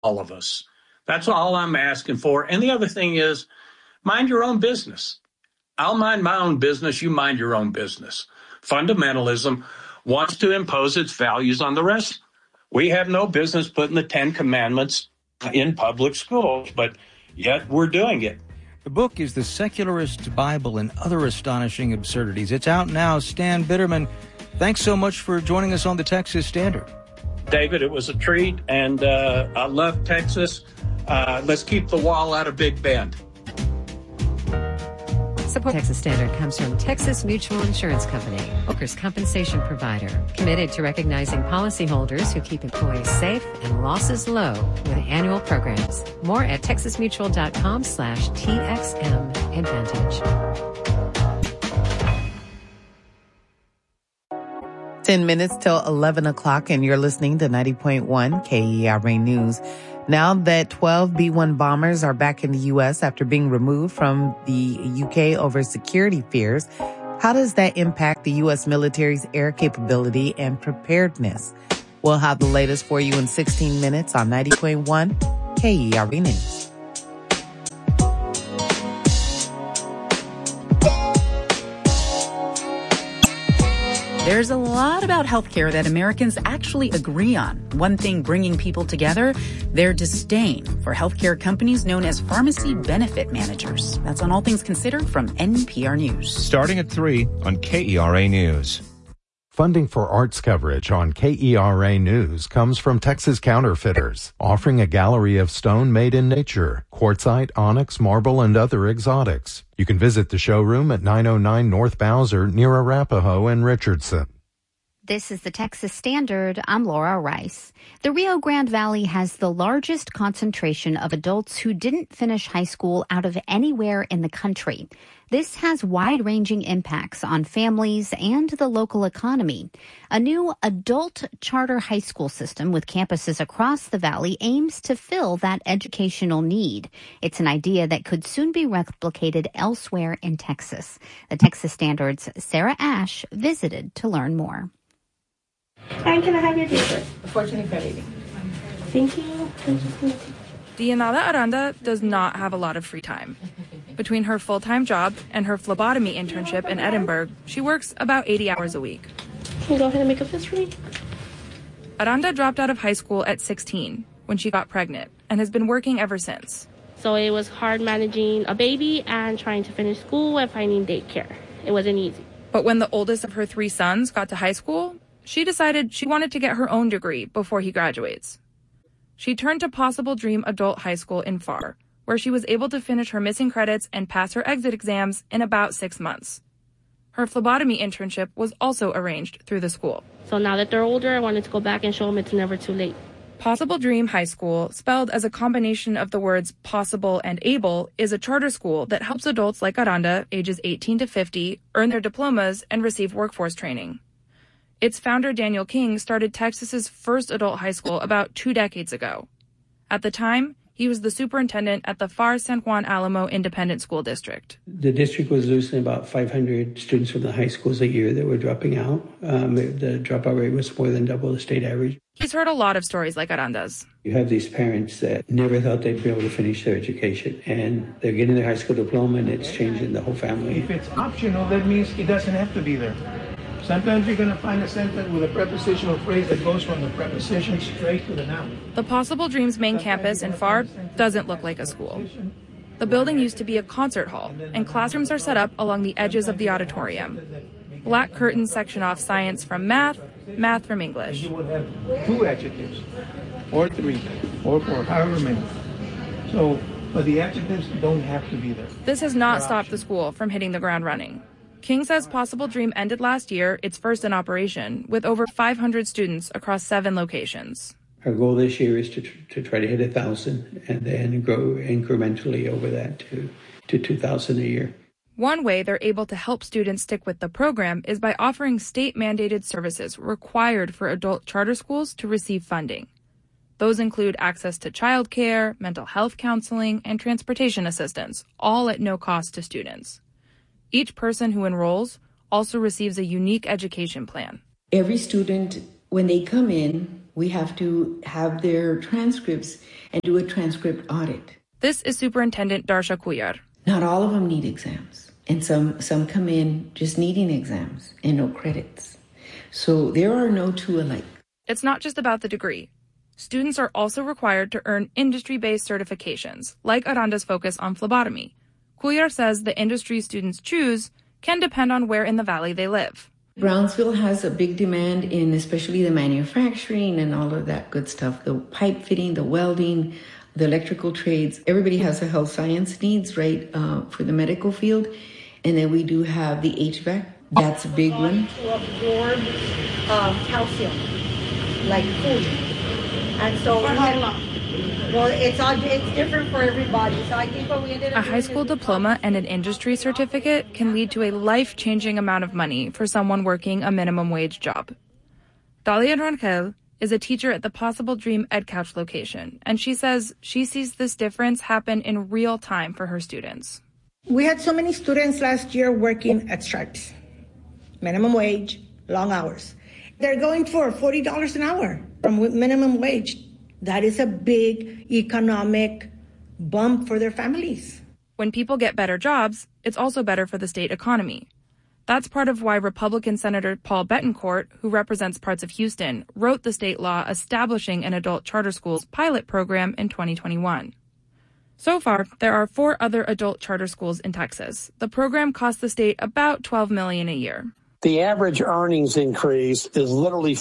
all of us. That's all I'm asking for. And the other thing is, mind your own business. I'll mind my own business. You mind your own business. Fundamentalism wants to impose its values on the rest. We have no business putting the 10 Commandments in public schools, but yet we're doing it. The book is The Secularist Bible and Other Astonishing Absurdities. It's out now. Stan Bitterman, thanks so much for joining us on the Texas Standard. David, it was a treat, and I love Texas. Let's keep the wall out of Big Bend. Support Texas Standard comes from Texas Mutual Insurance Company, workers' compensation provider, committed to recognizing policyholders who keep employees safe and losses low with annual programs. More at texasmutual.com/TXM Advantage. 10 minutes till 11 o'clock, and you're listening to 90.1 KERA News. Now that 12 B-1 bombers are back in the U.S. after being removed from the U.K. over security fears, how does that impact the U.S. military's air capability and preparedness? We'll have the latest for you in 16 minutes on 90.1 KERA News. There's a lot about healthcare that Americans actually agree on. One thing bringing people together, their disdain for healthcare companies known as pharmacy benefit managers. That's on All Things Considered from NPR News. Starting at 3 on KERA News. Funding for arts coverage on KERA News comes from Texas Counterfeiters, offering a gallery of stone made in nature, quartzite, onyx, marble, and other exotics. You can visit the showroom at 909 North Bowser near Arapahoe and Richardson. This is the Texas Standard. I'm Laura Rice. The Rio Grande Valley has the largest concentration of adults who didn't finish high school out of anywhere in the country. This has wide-ranging impacts on families and the local economy. A new adult charter high school system with campuses across the valley aims to fill that educational need. It's an idea that could soon be replicated elsewhere in Texas. The Texas Standard's Sarah Ash visited to learn more. And can I have your t-shirt? 14.80. Thank you. Dianada Aranda does not have a lot of free time. Between her full-time job and her phlebotomy internship in Edinburgh, she works about 80 hours a week. Can you go ahead and make a fist for me? Aranda dropped out of high school at 16 when she got pregnant and has been working ever since. So it was hard managing a baby and trying to finish school and finding daycare. It wasn't easy. But when the oldest of her 3 sons got to high school, she decided she wanted to get her own degree before he graduates. She turned to Possible Dream Adult High School in Pharr, where she was able to finish her missing credits and pass her exit exams in about 6 months. Her phlebotomy internship was also arranged through the school. So now that they're older, I wanted to go back and show them it's never too late. Possible Dream High School, spelled as a combination of the words possible and able, is a charter school that helps adults like Aranda, ages 18 to 50, earn their diplomas and receive workforce training. Its founder, Daniel King, started Texas's first adult high school about 2 decades ago. At the time, he was the superintendent at the Pharr San Juan Alamo Independent School District. The district was losing about 500 students from the high schools a year that were dropping out. The dropout rate was more than double the state average. He's heard a lot of stories like Aranda's. You have these parents that never thought they'd be able to finish their education, and they're getting their high school diploma, and it's changing the whole family. If it's optional, that means it doesn't have to be there. Sometimes you're going to find a sentence with a prepositional phrase that goes from the preposition straight to the noun. The Possible Dreams main campus in Pharr doesn't look like a school. The building used to be a concert hall, and classrooms are set up along the edges of the auditorium. Black curtains section off science from math, math from English. You would have 2 adjectives, or 3, or 4, however many. So, but the adjectives don't have to be there. This has not stopped the school from hitting the ground running. King says Possible Dream ended last year, its first in operation, with over 500 students across 7 locations. Our goal this year is to try to hit 1,000 and then grow incrementally over that to 2,000 a year. One way they're able to help students stick with the program is by offering state-mandated services required for adult charter schools to receive funding. Those include access to childcare, mental health counseling, and transportation assistance, all at no cost to students. Each person who enrolls also receives a unique education plan. Every student when they come in, we have to have their transcripts and do a transcript audit. This is Superintendent Darsha Kuyar. Not all of them need exams, and some come in just needing exams and no credits. So there are no two alike. It's not just about the degree. Students are also required to earn industry-based certifications, like Aranda's focus on phlebotomy. Kuyar says the industry students choose can depend on where in the valley they live. Brownsville has a big demand in especially the manufacturing and all of that good stuff, the pipe fitting, the welding, the electrical trades. Everybody has a health science needs, right, for the medical field. And then we do have the HVAC. That's a big one. To absorb calcium, like food. And so well, it's different for everybody. So I think what we ended up a high school diploma and an industry certificate can lead to a life-changing amount of money for someone working a minimum wage job. Dalia Rangel is a teacher at the Possible Dream EdCouch location, and she says she sees this difference happen in real time for her students. We had so many students last year working at Stripes. Minimum wage, long hours. They're going for $40 an hour from minimum wage. That is a big economic bump for their families. When people get better jobs, it's also better for the state economy. That's part of why Republican Senator Paul Bettencourt, who represents parts of Houston, wrote the state law establishing an adult charter schools pilot program in 2021. So far, there are 4 other adult charter schools in Texas. The program costs the state about $12 million a year. The average earnings increase is literally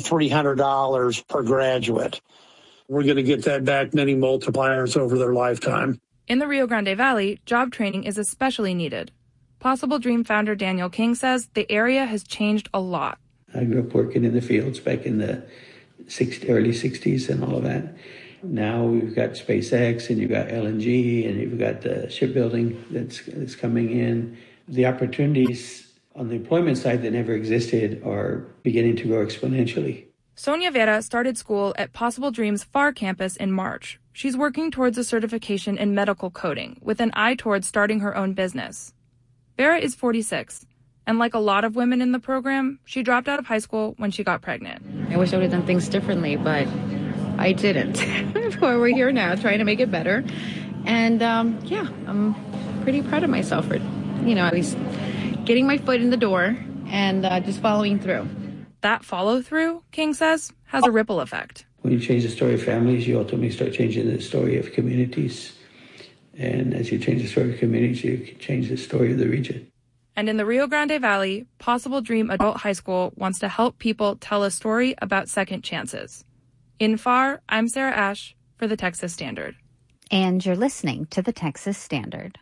$4,300 per graduate. We're going to get that back many multipliers over their lifetime. In the Rio Grande Valley, job training is especially needed. Possible Dream founder Daniel King says the area has changed a lot. I grew up working in the fields back in the early 60s and all of that. Now we've got SpaceX and you've got LNG and you've got the shipbuilding that's coming in. The opportunities on the employment side that never existed are beginning to grow exponentially. Sonia Vera started school at Possible Dream's FAR campus in March. She's working towards a certification in medical coding with an eye towards starting her own business. Vera is 46, and like a lot of women in the program, she dropped out of high school when she got pregnant. I wish I would have done things differently, but I didn't. We're here now trying to make it better. And I'm pretty proud of myself for, at least getting my foot in the door and just following through. That follow-through, King says, has a ripple effect. When you change the story of families, you ultimately start changing the story of communities. And as you change the story of communities, you can change the story of the region. And in the Rio Grande Valley, Possible Dream Adult High School wants to help people tell a story about second chances. In FAR, I'm Sarah Ash for the Texas Standard. And you're listening to the Texas Standard.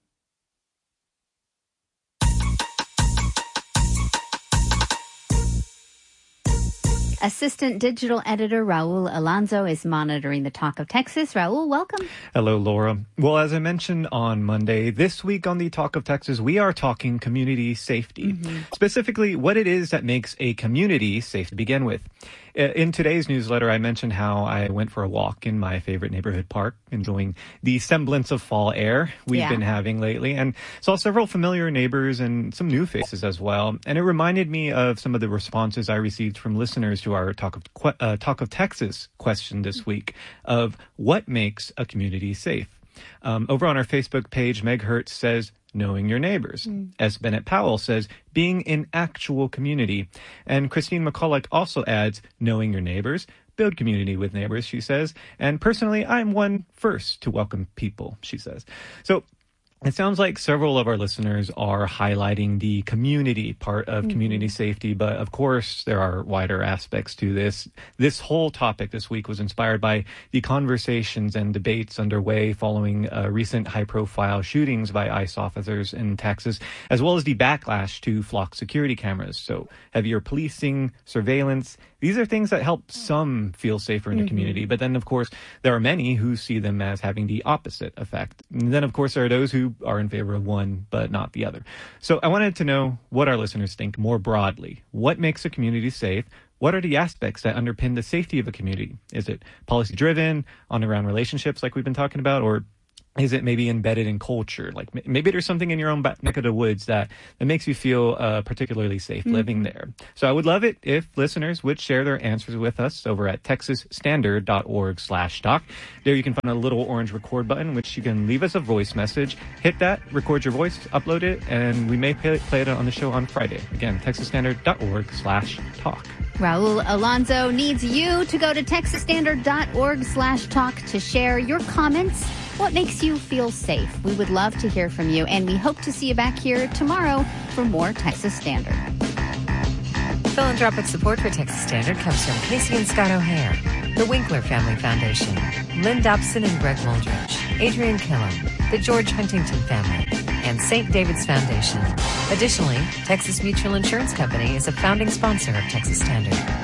Assistant Digital Editor Raul Alonso is monitoring the Talk of Texas. Raul, welcome. Hello, Laura. Well, as I mentioned on Monday, this week on the Talk of Texas, we are talking community safety. Specifically, what it is that makes a community safe to begin with. In today's newsletter, I mentioned how I went for a walk in my favorite neighborhood park, enjoying the semblance of fall air we've been having lately, and saw several familiar neighbors and some new faces as well. And it reminded me of some of the responses I received from listeners to our Talk of Texas question this week of what makes a community safe. Over on our Facebook page, Meg Hertz says, knowing your neighbors. S. Bennett Powell says, being in actual community. And Christine McCulloch also adds, knowing your neighbors, build community with neighbors, she says. And personally, I'm one first to welcome people, she says. So it sounds like several of our listeners are highlighting the community part of community safety, but of course there are wider aspects to this. This whole topic this week was inspired by the conversations and debates underway following recent high-profile shootings by ICE officers in Texas, as well as the backlash to flock security cameras. So heavier policing, surveillance, these are things that help some feel safer in the community. But then, of course, there are many who see them as having the opposite effect. And then, of course, there are those who are in favor of one, but not the other. So I wanted to know what our listeners think more broadly. What makes a community safe? What are the aspects that underpin the safety of a community? Is it policy-driven, on around relationships like we've been talking about, or Is it maybe embedded in culture? Like maybe there's something in your own neck of the woods that makes you feel particularly safe living there. So I would love it if listeners would share their answers with us over at texasstandard.org/talk. There you can find a little orange record button, which you can leave us a voice message. Hit that, record your voice, upload it, and we may play it on the show on Friday. Again, texasstandard.org/talk. Raul Alonso needs you to go to texasstandard.org/talk to share your comments. What makes you feel safe? We would love to hear from you, and we hope to see you back here tomorrow for more Texas Standard. Philanthropic support for Texas Standard comes from Casey and Scott O'Hare, the Winkler Family Foundation, Lynn Dobson and Greg Muldridge, Adrian Killam, the George Huntington family, and St. David's Foundation. Additionally, Texas Mutual Insurance Company is a founding sponsor of Texas Standard.